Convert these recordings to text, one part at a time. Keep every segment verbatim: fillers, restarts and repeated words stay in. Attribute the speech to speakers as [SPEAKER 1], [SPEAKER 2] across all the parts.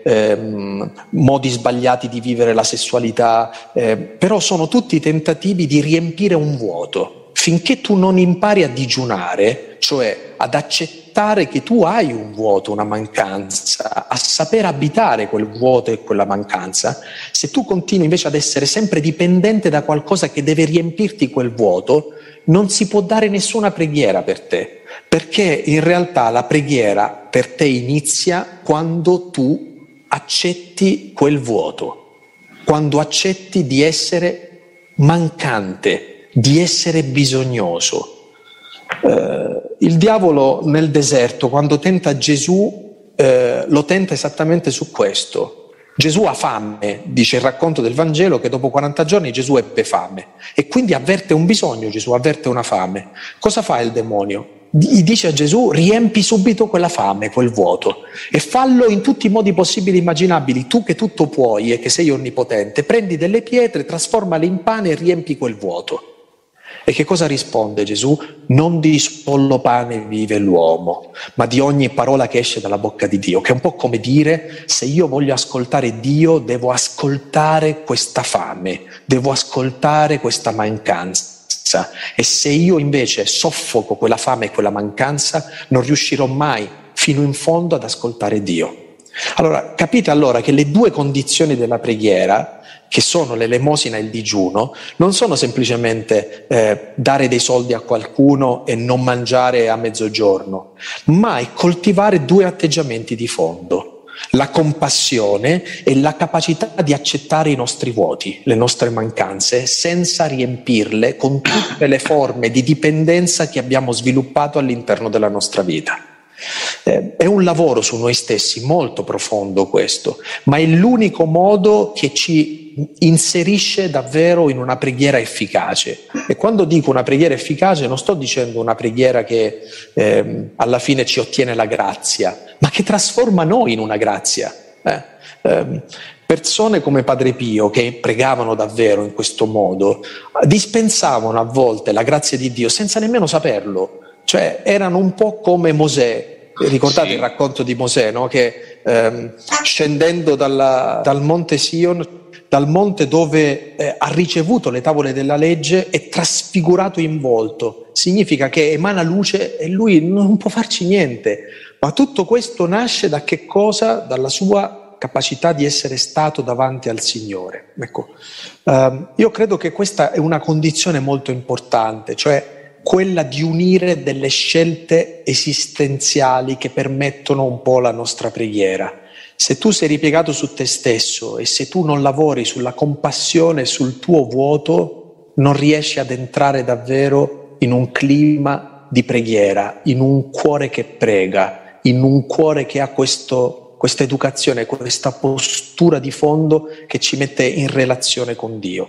[SPEAKER 1] ehm, modi sbagliati di vivere la sessualità, eh, però sono tutti tentativi di riempire un vuoto. Finché tu non impari a digiunare, cioè ad accettare che tu hai un vuoto, una mancanza, a saper abitare quel vuoto e quella mancanza, se tu continui invece ad essere sempre dipendente da qualcosa che deve riempirti quel vuoto, non si può dare nessuna preghiera per te, perché in realtà la preghiera per te inizia quando tu accetti quel vuoto, quando accetti di essere mancante, di essere bisognoso. Eh, il diavolo nel deserto, quando tenta Gesù, eh, lo tenta esattamente su questo. Gesù ha fame, dice il racconto del Vangelo, che dopo quaranta giorni Gesù ebbe fame e quindi avverte un bisogno, Gesù avverte una fame. Cosa fa il demonio? Gli dice a Gesù: riempi subito quella fame, quel vuoto, e fallo in tutti i modi possibili e immaginabili. Tu che tutto puoi e che sei onnipotente, prendi delle pietre, trasformale in pane e riempi quel vuoto. E che cosa risponde Gesù? Non di solo pane vive l'uomo, ma di ogni parola che esce dalla bocca di Dio, che è un po' come dire: se io voglio ascoltare Dio, devo ascoltare questa fame, devo ascoltare questa mancanza. E se io invece soffoco quella fame e quella mancanza, non riuscirò mai fino in fondo ad ascoltare Dio. Allora, capite allora che le due condizioni della preghiera, che sono l'elemosina e il digiuno, non sono semplicemente eh, dare dei soldi a qualcuno e non mangiare a mezzogiorno, ma è coltivare due atteggiamenti di fondo: la compassione e la capacità di accettare i nostri vuoti, le nostre mancanze, senza riempirle con tutte le forme di dipendenza che abbiamo sviluppato all'interno della nostra vita. Eh, è un lavoro su noi stessi molto profondo questo, ma è l'unico modo che ci inserisce davvero in una preghiera efficace. E quando dico una preghiera efficace non sto dicendo una preghiera che eh, alla fine ci ottiene la grazia, ma che trasforma noi in una grazia. Eh, eh, persone come Padre Pio, che pregavano davvero in questo modo, dispensavano a volte la grazia di Dio senza nemmeno saperlo. Cioè erano un po' come Mosè. Ricordate sì. Il racconto di Mosè, no? Che ehm, scendendo dalla, dal monte Sion, dal monte dove eh, ha ricevuto le tavole della legge, è trasfigurato in volto. Significa che emana luce e lui non può farci niente. Ma tutto questo nasce da che cosa? Dalla sua capacità di essere stato davanti al Signore. Ecco, ehm, io credo che questa è una condizione molto importante, cioè quella di unire delle scelte esistenziali che permettono un po' la nostra preghiera. Se tu sei ripiegato su te stesso e se tu non lavori sulla compassione, sul tuo vuoto, non riesci ad entrare davvero in un clima di preghiera, in un cuore che prega, in un cuore che ha questo, questa educazione, questa postura di fondo che ci mette in relazione con Dio.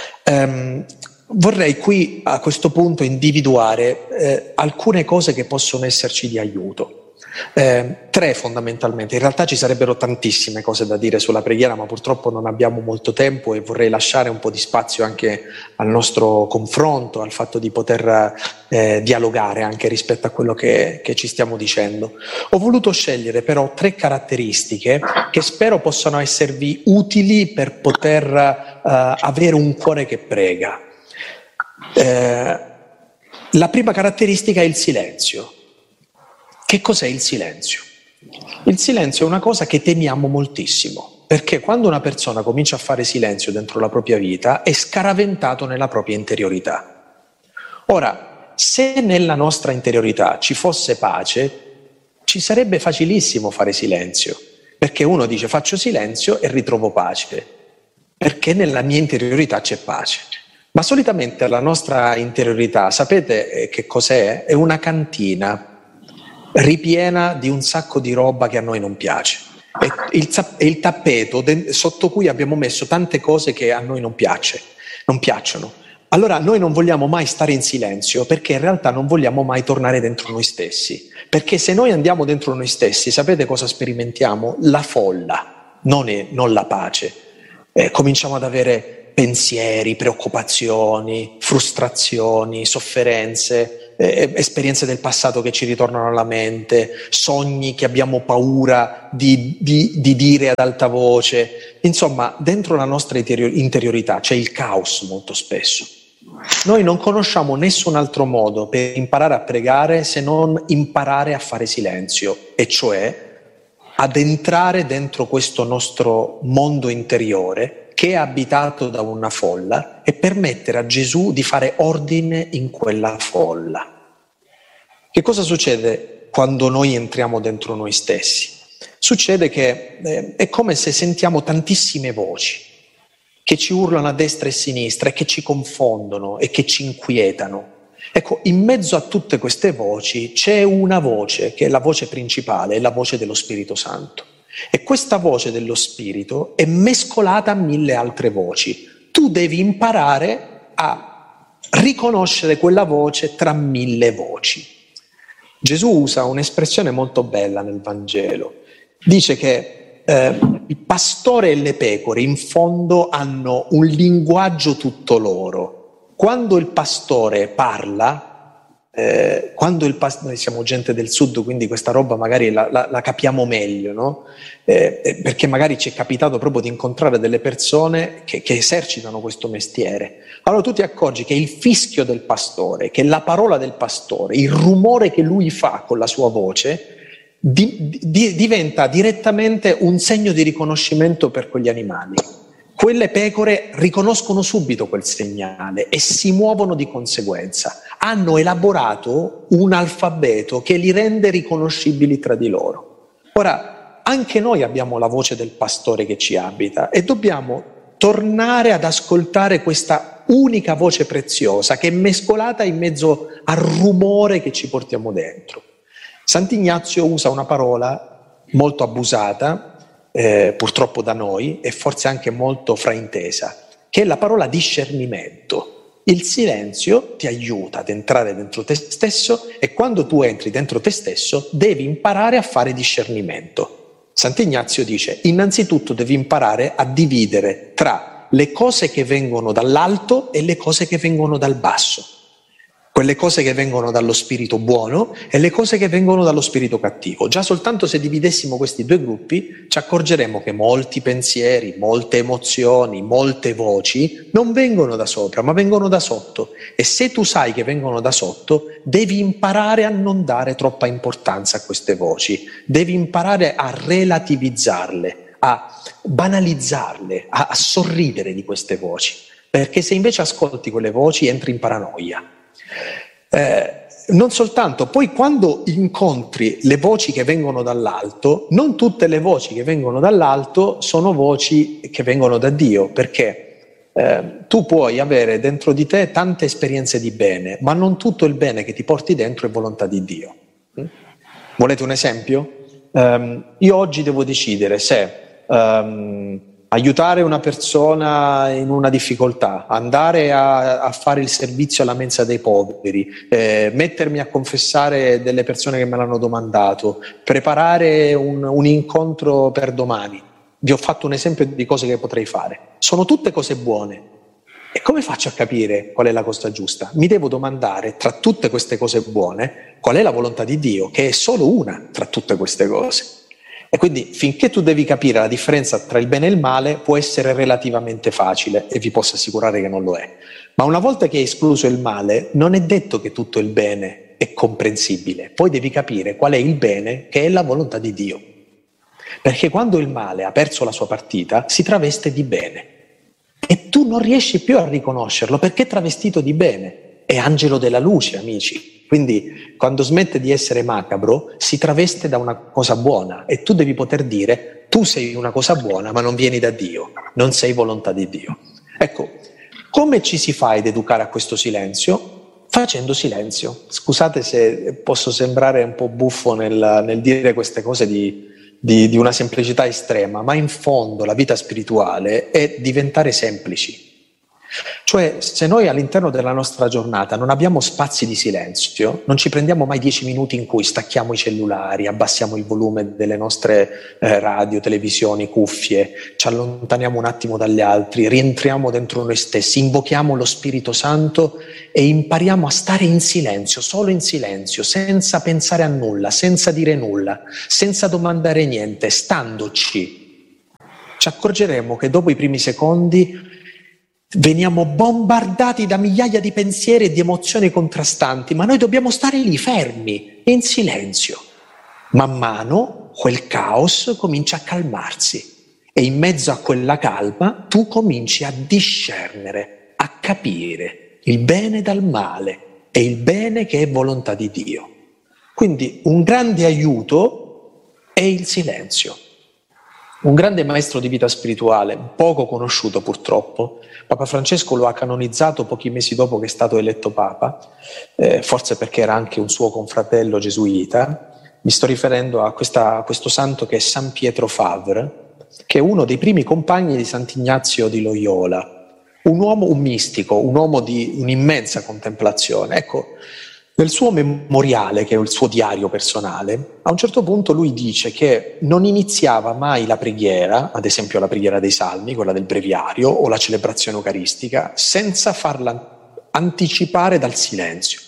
[SPEAKER 1] Um, Vorrei qui a questo punto individuare eh, alcune cose che possono esserci di aiuto. Eh, tre fondamentalmente. In realtà ci sarebbero tantissime cose da dire sulla preghiera, ma purtroppo non abbiamo molto tempo e vorrei lasciare un po' di spazio anche al nostro confronto, al fatto di poter eh, dialogare anche rispetto a quello che, che ci stiamo dicendo. Ho voluto scegliere però tre caratteristiche che spero possano esservi utili per poter eh, avere un cuore che prega. Eh, la prima caratteristica è il silenzio. Che cos'è il silenzio? Il silenzio è una cosa che temiamo moltissimo, perché quando una persona comincia a fare silenzio dentro la propria vita è scaraventato nella propria interiorità. Ora, se nella nostra interiorità ci fosse pace, ci sarebbe facilissimo fare silenzio, perché uno dice faccio silenzio e ritrovo pace, perché nella mia interiorità c'è pace. Ma solitamente la nostra interiorità, sapete che cos'è? È una cantina ripiena di un sacco di roba che a noi non piace. È il, è il tappeto de- sotto cui abbiamo messo tante cose che a noi non piace, non piacciono. Allora noi non vogliamo mai stare in silenzio, perché in realtà non vogliamo mai tornare dentro noi stessi. Perché se noi andiamo dentro noi stessi, sapete cosa sperimentiamo? La folla, non, è, non la pace. Eh, cominciamo ad avere pensieri, preoccupazioni, frustrazioni, sofferenze, eh, esperienze del passato che ci ritornano alla mente, sogni che abbiamo paura di, di, di dire ad alta voce. Insomma, dentro la nostra interiorità c'è il caos molto spesso. Noi non conosciamo nessun altro modo per imparare a pregare se non imparare a fare silenzio, e cioè ad entrare dentro questo nostro mondo interiore che è abitato da una folla e permettere a Gesù di fare ordine in quella folla. Che cosa succede quando noi entriamo dentro noi stessi? Succede che eh, è come se sentiamo tantissime voci che ci urlano a destra e a sinistra e che ci confondono e che ci inquietano. Ecco, in mezzo a tutte queste voci c'è una voce che è la voce principale, è la voce dello Spirito Santo. E questa voce dello Spirito è mescolata a mille altre voci. Tu devi imparare a riconoscere quella voce tra mille voci. Gesù usa un'espressione molto bella nel Vangelo. Dice che eh, il pastore e le pecore in fondo hanno un linguaggio tutto loro. Quando il pastore parla, eh, quando il pastore, noi siamo gente del sud, quindi questa roba magari la, la, la capiamo meglio, no? Eh, perché magari ci è capitato proprio di incontrare delle persone che, che esercitano questo mestiere. Allora tu ti accorgi che il fischio del pastore, che la parola del pastore, il rumore che lui fa con la sua voce, di, di, diventa direttamente un segno di riconoscimento per quegli animali. Quelle pecore riconoscono subito quel segnale e si muovono di conseguenza. Hanno elaborato un alfabeto che li rende riconoscibili tra di loro. Ora, anche noi abbiamo la voce del pastore che ci abita e dobbiamo tornare ad ascoltare questa unica voce preziosa che è mescolata in mezzo al rumore che ci portiamo dentro. Sant'Ignazio usa una parola molto abusata, Eh, purtroppo da noi, e forse anche molto fraintesa, che è la parola discernimento. Il silenzio ti aiuta ad entrare dentro te stesso e quando tu entri dentro te stesso devi imparare a fare discernimento. Sant'Ignazio dice: innanzitutto devi imparare a dividere tra le cose che vengono dall'alto e le cose che vengono dal basso. Quelle cose che vengono dallo spirito buono e le cose che vengono dallo spirito cattivo. Già soltanto se dividessimo questi due gruppi ci accorgeremo che molti pensieri, molte emozioni, molte voci non vengono da sopra ma vengono da sotto, e se tu sai che vengono da sotto devi imparare a non dare troppa importanza a queste voci, devi imparare a relativizzarle, a banalizzarle, a, a sorridere di queste voci, perché se invece ascolti quelle voci entri in paranoia. Eh, non soltanto, poi quando incontri le voci che vengono dall'alto, non tutte le voci che vengono dall'alto sono voci che vengono da Dio, perché eh, tu puoi avere dentro di te tante esperienze di bene, ma non tutto il bene che ti porti dentro è volontà di Dio. Volete un esempio? Um, io oggi devo decidere se um, aiutare una persona in una difficoltà, andare a, a fare il servizio alla mensa dei poveri, eh, mettermi a confessare delle persone che me l'hanno domandato, preparare un, un incontro per domani. Vi ho fatto un esempio di cose che potrei fare. Sono tutte cose buone. E come faccio a capire qual è la cosa giusta? Mi devo domandare, tra tutte queste cose buone, qual è la volontà di Dio, che è solo una tra tutte queste cose. E quindi finché tu devi capire la differenza tra il bene e il male può essere relativamente facile, e vi posso assicurare che non lo è. Ma una volta che hai escluso il male, non è detto che tutto il bene è comprensibile. Poi devi capire qual è il bene, che è la volontà di Dio. Perché quando il male ha perso la sua partita, si traveste di bene. E tu non riesci più a riconoscerlo perché è travestito di bene. È angelo della luce, amici. Quindi quando smette di essere macabro si traveste da una cosa buona, e tu devi poter dire: tu sei una cosa buona ma non vieni da Dio, non sei volontà di Dio. Ecco, come ci si fa ad educare a questo silenzio? Facendo silenzio. Scusate se posso sembrare un po' buffo nel, nel dire queste cose di, di, di una semplicità estrema, ma in fondo la vita spirituale è diventare semplici. Cioè, se noi all'interno della nostra giornata non abbiamo spazi di silenzio, non ci prendiamo mai dieci minuti in cui stacchiamo i cellulari, abbassiamo il volume delle nostre eh, radio, televisioni, cuffie, ci allontaniamo un attimo dagli altri, rientriamo dentro noi stessi, invochiamo lo Spirito Santo e impariamo a stare in silenzio, solo in silenzio, senza pensare a nulla, senza dire nulla, senza domandare niente, standoci, ci accorgeremo che dopo i primi secondi veniamo bombardati da migliaia di pensieri e di emozioni contrastanti, ma noi dobbiamo stare lì fermi, in silenzio. Man mano quel caos comincia a calmarsi e in mezzo a quella calma tu cominci a discernere, a capire il bene dal male e il bene che è volontà di Dio. Quindi un grande aiuto è il silenzio. Un grande maestro di vita spirituale, poco conosciuto purtroppo, Papa Francesco lo ha canonizzato pochi mesi dopo che è stato eletto Papa, eh, forse perché era anche un suo confratello gesuita. Mi sto riferendo a, questa, a questo santo che è San Pietro Favre, che è uno dei primi compagni di Sant'Ignazio di Loyola, un uomo, un mistico, un uomo di un'immensa contemplazione. Ecco, nel suo memoriale, che è il suo diario personale, a un certo punto lui dice che non iniziava mai la preghiera, ad esempio la preghiera dei Salmi, quella del breviario, o la celebrazione eucaristica, senza farla anticipare dal silenzio.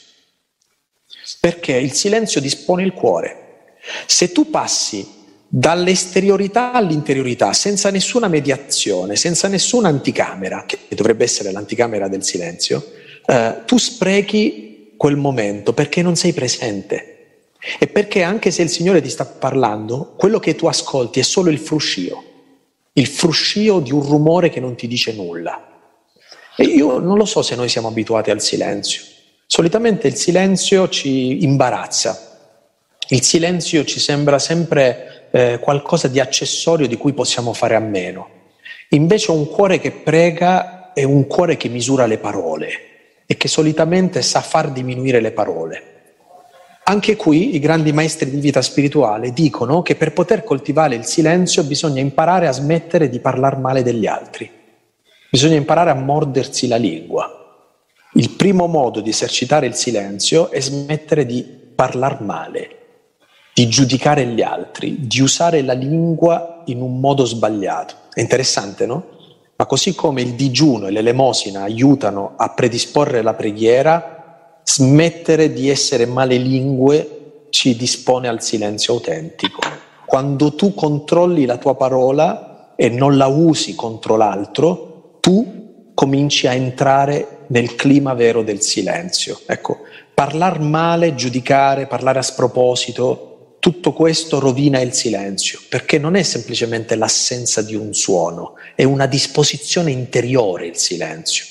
[SPEAKER 1] Perché il silenzio dispone il cuore. Se tu passi dall'esteriorità all'interiorità, senza nessuna mediazione, senza nessuna anticamera, che dovrebbe essere l'anticamera del silenzio, eh, tu sprechi quel momento perché non sei presente e perché anche se il Signore ti sta parlando, quello che tu ascolti è solo il fruscio, il fruscio di un rumore che non ti dice nulla. E io non lo so se noi siamo abituati al silenzio. Solitamente il silenzio ci imbarazza, il silenzio ci sembra sempre eh, qualcosa di accessorio di cui possiamo fare a meno. Invece un cuore che prega è un cuore che misura le parole e che solitamente sa far diminuire le parole. Anche qui i grandi maestri di vita spirituale dicono che per poter coltivare il silenzio bisogna imparare a smettere di parlare male degli altri, bisogna imparare a mordersi la lingua. Il primo modo di esercitare il silenzio è smettere di parlare male, di giudicare gli altri, di usare la lingua in un modo sbagliato. È interessante, no? Ma così come il digiuno e l'elemosina aiutano a predisporre la preghiera, smettere di essere malelingue ci dispone al silenzio autentico. Quando tu controlli la tua parola e non la usi contro l'altro, tu cominci a entrare nel clima vero del silenzio. Ecco, parlar male, giudicare, parlare a sproposito, tutto questo rovina il silenzio, perché non è semplicemente l'assenza di un suono, è una disposizione interiore il silenzio.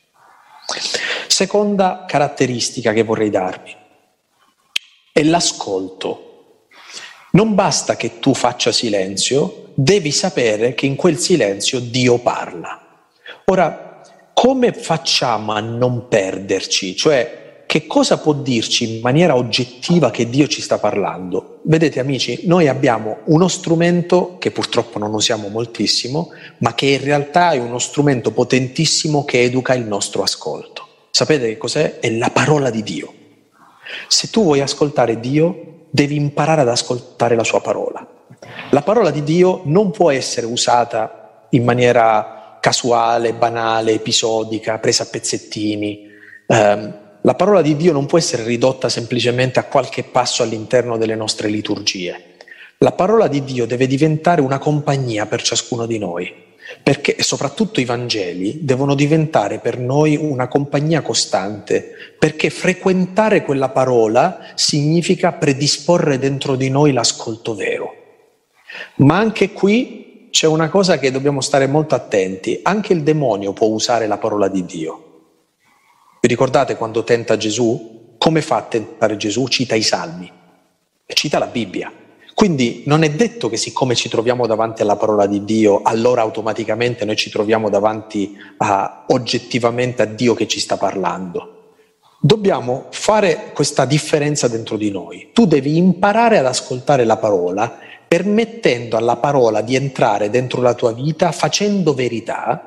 [SPEAKER 1] Seconda caratteristica che vorrei darvi è l'ascolto. Non basta che tu faccia silenzio, devi sapere che in quel silenzio Dio parla. Ora, come facciamo a non perderci? Cioè, che cosa può dirci in maniera oggettiva che Dio ci sta parlando? Vedete amici, noi abbiamo uno strumento che purtroppo non usiamo moltissimo, ma che in realtà è uno strumento potentissimo che educa il nostro ascolto. Sapete che cos'è? È la parola di Dio. Se tu vuoi ascoltare Dio, devi imparare ad ascoltare la sua parola. La parola di Dio non può essere usata in maniera casuale, banale, episodica, presa a pezzettini. Um, La parola di Dio non può essere ridotta semplicemente a qualche passo all'interno delle nostre liturgie. La parola di Dio deve diventare una compagnia per ciascuno di noi, perché soprattutto i Vangeli devono diventare per noi una compagnia costante, perché frequentare quella parola significa predisporre dentro di noi l'ascolto vero. Ma anche qui c'è una cosa che dobbiamo stare molto attenti, anche il demonio può usare la parola di Dio. Vi ricordate quando tenta Gesù? Come fa a tentare Gesù? Cita i Salmi, cita la Bibbia. Quindi non è detto che siccome ci troviamo davanti alla parola di Dio, allora automaticamente noi ci troviamo davanti a, oggettivamente a Dio che ci sta parlando. Dobbiamo fare questa differenza dentro di noi. Tu devi imparare ad ascoltare la parola, permettendo alla parola di entrare dentro la tua vita, facendo verità,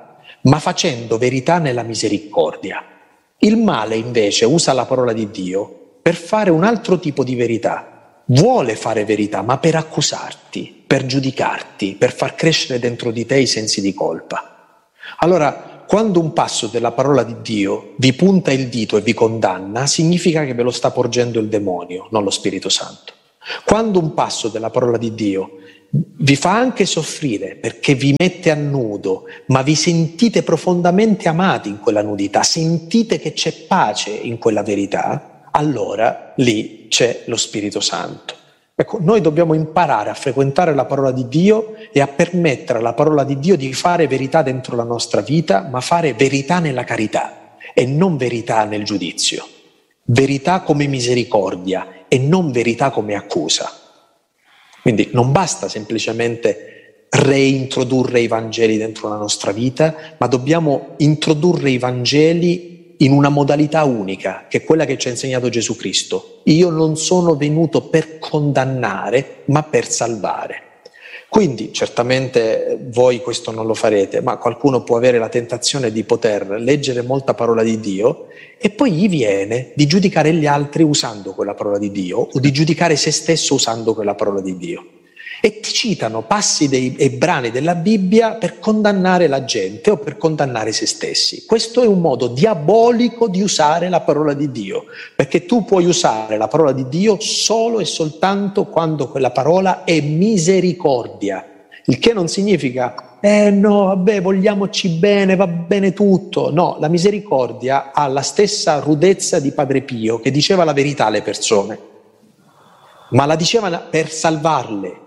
[SPEAKER 1] ma facendo verità nella misericordia. Il male invece usa la parola di Dio per fare un altro tipo di verità. Vuole fare verità, ma per accusarti, per giudicarti, per far crescere dentro di te i sensi di colpa. Allora, quando un passo della parola di Dio vi punta il dito e vi condanna, significa che ve lo sta porgendo il demonio, non lo Spirito Santo. Quando un passo della parola di Dio vi fa anche soffrire perché vi mette a nudo, ma vi sentite profondamente amati in quella nudità, sentite che c'è pace in quella verità, allora lì c'è lo Spirito Santo. Ecco, noi dobbiamo imparare a frequentare la parola di Dio e a permettere alla parola di Dio di fare verità dentro la nostra vita, ma fare verità nella carità e non verità nel giudizio. Verità come misericordia e non verità come accusa. Quindi non basta semplicemente reintrodurre i Vangeli dentro la nostra vita, ma dobbiamo introdurre i Vangeli in una modalità unica, che è quella che ci ha insegnato Gesù Cristo. Io non sono venuto per condannare, ma per salvare. Quindi, certamente voi questo non lo farete, ma qualcuno può avere la tentazione di poter leggere molta parola di Dio e poi gli viene di giudicare gli altri usando quella parola di Dio o di giudicare se stesso usando quella parola di Dio. E ti citano passi dei, e brani della Bibbia per condannare la gente o per condannare se stessi. Questo è un modo diabolico di usare la parola di Dio, perché tu puoi usare la parola di Dio solo e soltanto quando quella parola è misericordia, il che non significa eh no, vabbè, vogliamoci bene, va bene tutto. No, la misericordia ha la stessa rudezza di Padre Pio, che diceva la verità alle persone, ma la diceva per salvarle.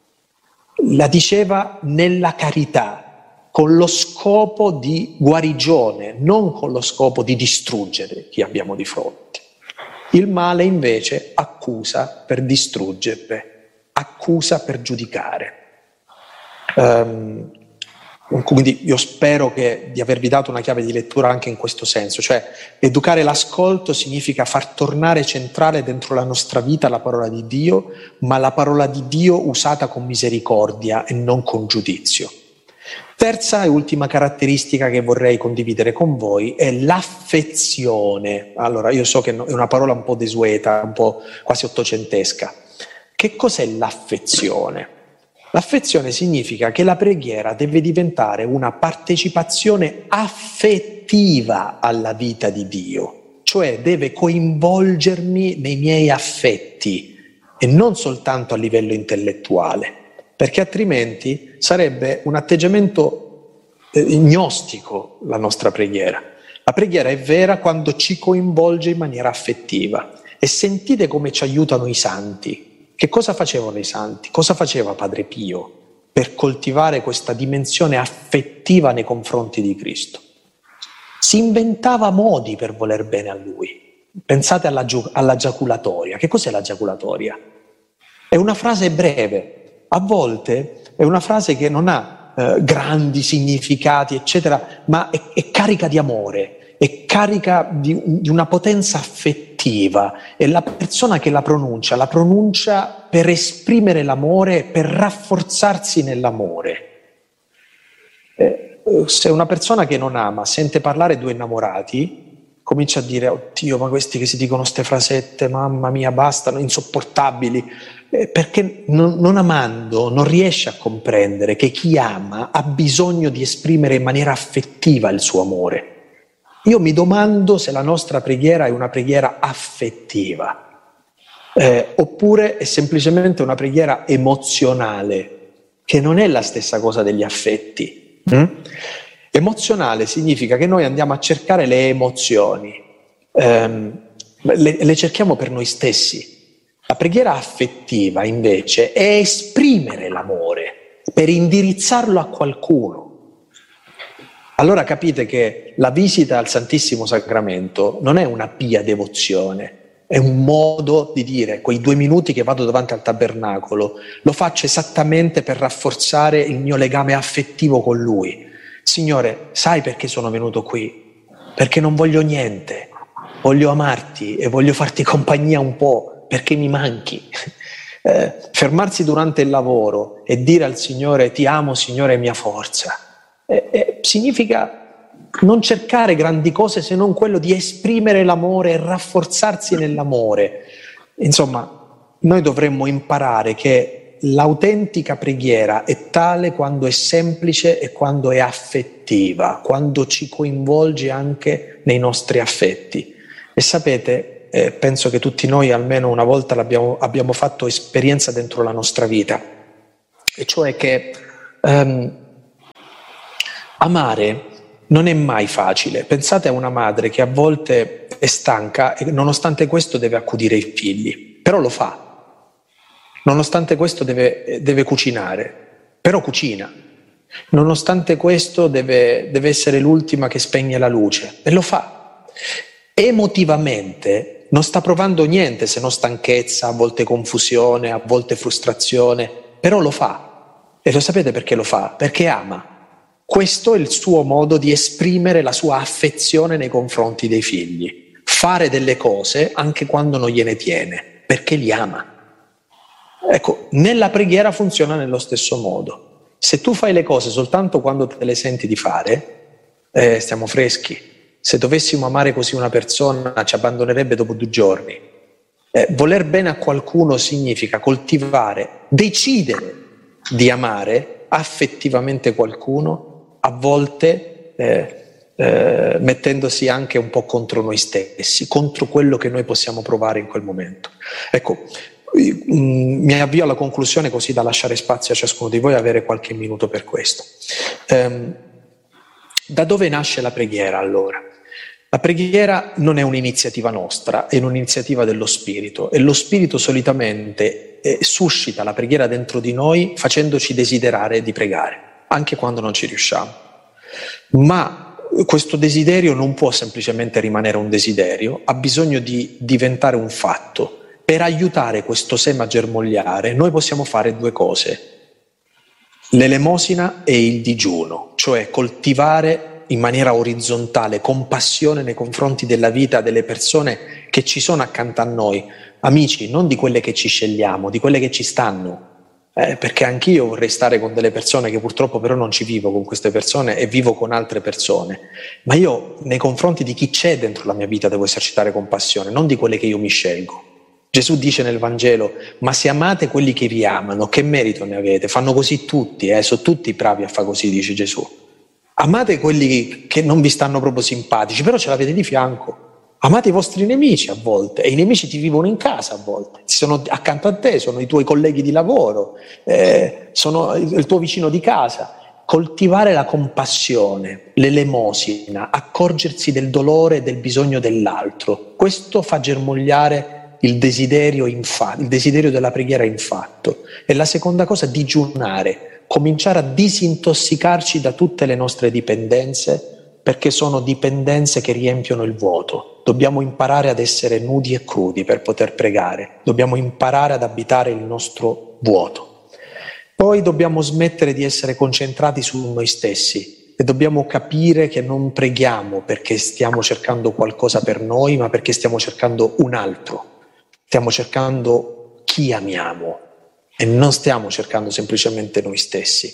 [SPEAKER 1] La diceva nella carità, con lo scopo di guarigione, non con lo scopo di distruggere chi abbiamo di fronte. Il male invece accusa per distruggere, accusa per giudicare. Um, quindi io spero che, di avervi dato una chiave di lettura anche in questo senso, cioè educare l'ascolto significa far tornare centrale dentro la nostra vita la parola di Dio, ma la parola di Dio usata con misericordia e non con giudizio. Terza e ultima caratteristica che vorrei condividere con voi è l'affezione. Allora, io so che è una parola un po' desueta, un po' quasi ottocentesca. Che cos'è l'affezione? L'affezione significa che la preghiera deve diventare una partecipazione affettiva alla vita di Dio, cioè deve coinvolgermi nei miei affetti e non soltanto a livello intellettuale, perché altrimenti sarebbe un atteggiamento eh, gnostico la nostra preghiera. La preghiera è vera quando ci coinvolge in maniera affettiva. E sentite come ci aiutano i santi. Che cosa facevano i santi? Cosa faceva Padre Pio per coltivare questa dimensione affettiva nei confronti di Cristo? Si inventava modi per voler bene a Lui. Pensate alla, giu- alla giaculatoria. Che cos'è la giaculatoria? È una frase breve. A volte è una frase che non ha eh, grandi significati, eccetera, ma è, è carica di amore, è carica di, di una potenza affettiva. E la persona che la pronuncia, la pronuncia per esprimere l'amore, per rafforzarsi nell'amore. Eh, se una persona che non ama sente parlare due innamorati, comincia a dire, oddio, ma questi che si dicono ste frasette, mamma mia, bastano, insopportabili, eh, perché non, non amando non riesce a comprendere che chi ama ha bisogno di esprimere in maniera affettiva il suo amore. Io mi domando se la nostra preghiera è una preghiera affettiva, eh, oppure è semplicemente una preghiera emozionale, che non è la stessa cosa degli affetti. Mm? Emozionale significa che noi andiamo a cercare le emozioni, ehm, le, le cerchiamo per noi stessi. La preghiera affettiva invece è esprimere l'amore per indirizzarlo a qualcuno. Allora capite che la visita al Santissimo Sacramento non è una pia devozione, è un modo di dire, quei due minuti che vado davanti al tabernacolo, lo faccio esattamente per rafforzare il mio legame affettivo con Lui. Signore, sai perché sono venuto qui? Perché non voglio niente, voglio amarti e voglio farti compagnia un po', perché mi manchi. Eh, fermarsi durante il lavoro e dire al Signore, ti amo Signore, mia forza. Eh, eh, significa non cercare grandi cose se non quello di esprimere l'amore e rafforzarsi nell'amore. Insomma, noi dovremmo imparare che l'autentica preghiera è tale quando è semplice e quando è affettiva, quando ci coinvolge anche nei nostri affetti. E sapete, eh, penso che tutti noi almeno una volta l'abbiamo, abbiamo fatto esperienza dentro la nostra vita, e cioè che ehm, amare non è mai facile. Pensate a una madre che a volte è stanca e nonostante questo deve accudire i figli, però lo fa. Nonostante questo deve, deve cucinare, però cucina. Nonostante questo deve, deve essere l'ultima che spegne la luce, e lo fa. Emotivamente non sta provando niente se non stanchezza, a volte confusione, a volte frustrazione, però lo fa. E lo sapete perché lo fa? Perché ama. Questo è il suo modo di esprimere la sua affezione nei confronti dei figli. Fare delle cose anche quando non gliene tiene, perché li ama. Ecco, nella preghiera funziona nello stesso modo. Se tu fai le cose soltanto quando te le senti di fare, eh, stiamo freschi. Se dovessimo amare così una persona, ci abbandonerebbe dopo due giorni. Eh, voler bene a qualcuno significa coltivare, decidere di amare affettivamente qualcuno, a volte eh, eh, mettendosi anche un po' contro noi stessi, contro quello che noi possiamo provare in quel momento. Ecco, mi avvio alla conclusione così da lasciare spazio a ciascuno di voi e avere qualche minuto per questo. Um, da dove nasce la preghiera allora? La preghiera non è un'iniziativa nostra, è un'iniziativa dello Spirito, e lo Spirito solitamente eh, suscita la preghiera dentro di noi facendoci desiderare di pregare, anche quando non ci riusciamo. Ma questo desiderio non può semplicemente rimanere un desiderio, ha bisogno di diventare un fatto. Per aiutare questo seme a germogliare, noi possiamo fare due cose: l'elemosina e il digiuno, cioè coltivare in maniera orizzontale compassione nei confronti della vita delle persone che ci sono accanto a noi, amici, non di quelle che ci scegliamo, di quelle che ci stanno, eh, perché anch'io vorrei stare con delle persone che purtroppo però non ci vivo con queste persone e vivo con altre persone, ma io nei confronti di chi c'è dentro la mia vita devo esercitare compassione, non di quelle che io mi scelgo. Gesù dice nel Vangelo: ma se amate quelli che vi amano, che merito ne avete? Fanno così tutti, eh? Sono tutti bravi a fare così, dice Gesù. Amate quelli che non vi stanno proprio simpatici, però ce l'avete di fianco. Amate i vostri nemici a volte, e i nemici ti vivono in casa a volte, sono accanto a te, sono i tuoi colleghi di lavoro, eh, sono il tuo vicino di casa. Coltivare la compassione, l'elemosina, accorgersi del dolore e del bisogno dell'altro, questo fa germogliare il desiderio, in fa- il desiderio della preghiera in fatto. E la seconda cosa, digiunare, cominciare a disintossicarci da tutte le nostre dipendenze, perché sono dipendenze che riempiono il vuoto. Dobbiamo imparare ad essere nudi e crudi per poter pregare, dobbiamo imparare ad abitare il nostro vuoto. Poi dobbiamo smettere di essere concentrati su noi stessi e dobbiamo capire che non preghiamo perché stiamo cercando qualcosa per noi, ma perché stiamo cercando un altro. Stiamo cercando chi amiamo e non stiamo cercando semplicemente noi stessi.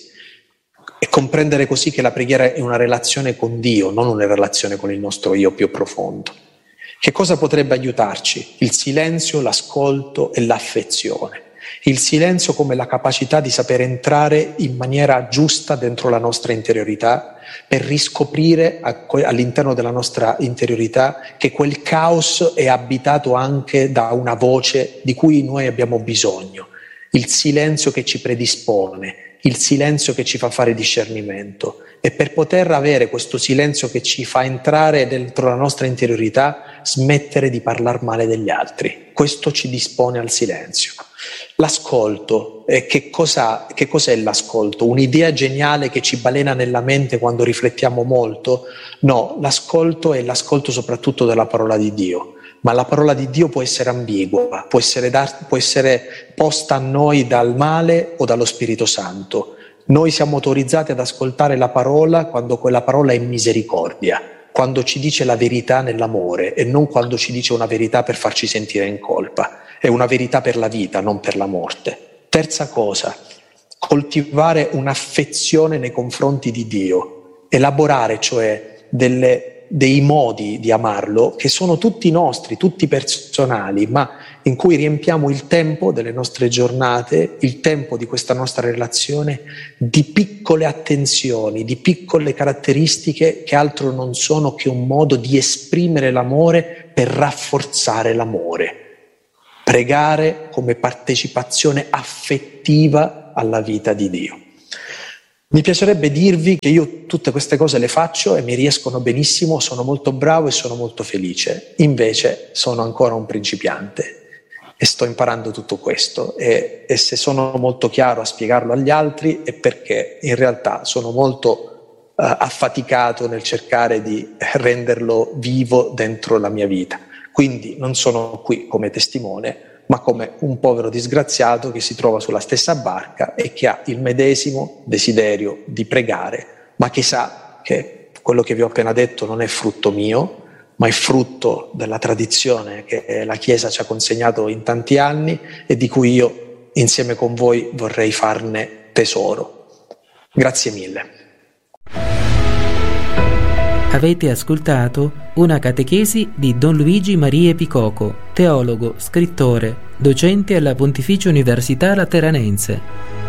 [SPEAKER 1] E comprendere così che la preghiera è una relazione con Dio, non una relazione con il nostro io più profondo. Che cosa potrebbe aiutarci? Il silenzio, l'ascolto e l'affezione. Il silenzio come la capacità di saper entrare in maniera giusta dentro la nostra interiorità per riscoprire all'interno della nostra interiorità che quel caos è abitato anche da una voce di cui noi abbiamo bisogno. Il silenzio che ci predispone, il silenzio che ci fa fare discernimento. E per poter avere questo silenzio che ci fa entrare dentro la nostra interiorità, smettere di parlare male degli altri. Questo ci dispone al silenzio. L'ascolto, eh, che, cosa, che cos'è l'ascolto? Un'idea geniale che ci balena nella mente quando riflettiamo molto? No, l'ascolto è l'ascolto soprattutto della parola di Dio. Ma la parola di Dio può essere ambigua, può essere, dar, può essere posta a noi dal male o dallo Spirito Santo. Noi siamo autorizzati ad ascoltare la parola quando quella parola è misericordia, quando ci dice la verità nell'amore e non quando ci dice una verità per farci sentire in colpa. È una verità per la vita, non per la morte. Terza cosa, coltivare un'affezione nei confronti di Dio, elaborare, cioè delle, dei modi di amarlo che sono tutti nostri, tutti personali, ma in cui riempiamo il tempo delle nostre giornate, il tempo di questa nostra relazione di piccole attenzioni, di piccole caratteristiche che altro non sono che un modo di esprimere l'amore per rafforzare l'amore. Pregare come partecipazione affettiva alla vita di Dio. Mi piacerebbe dirvi che io tutte queste cose le faccio e mi riescono benissimo, sono molto bravo e sono molto felice. Invece sono ancora un principiante e sto imparando tutto questo e, e se sono molto chiaro a spiegarlo agli altri è perché in realtà sono molto uh, affaticato nel cercare di renderlo vivo dentro la mia vita. Quindi non sono qui come testimone, ma come un povero disgraziato che si trova sulla stessa barca e che ha il medesimo desiderio di pregare, ma che sa che quello che vi ho appena detto non è frutto mio, ma è frutto della tradizione che la Chiesa ci ha consegnato in tanti anni e di cui io, insieme con voi, vorrei farne tesoro. Grazie mille.
[SPEAKER 2] Avete ascoltato una catechesi di Don Luigi Maria Picoco, teologo, scrittore, docente alla Pontificia Università Lateranense.